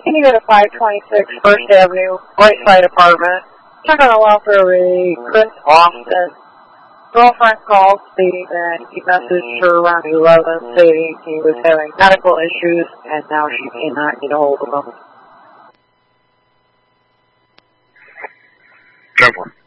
Can you go to 526 First Avenue, right side apartment? Check on the welfare of a Chris Austin. Girlfriend called stating that he messaged her around 11 stating he was having medical issues and now she cannot get a hold of him. Go for it.